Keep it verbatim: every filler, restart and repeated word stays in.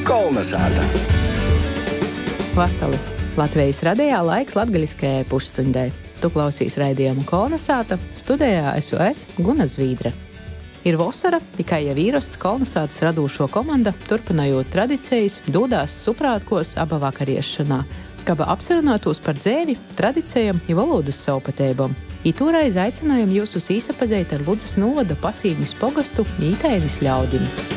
Kolnesāta. Vasali. Latvijas radijā laiks latgaļiskajai pusstundai. Tu klausīs raidījumu Kolnesāta, studijā esmu es, Guna Zvīdra. Ir vasara, tikai jau īrasts Kolnesātas radūšo komanda, turpinājot tradicijas, dodās suprātkos aba vakariešanā, kaba apsarunātos par dzēvi, tradicijām i valodas savpateibam. I toreiz aicinājam jūsus īsapazeit ar Ludzas novada Pasīnis pogastu Ītainis ļaudim.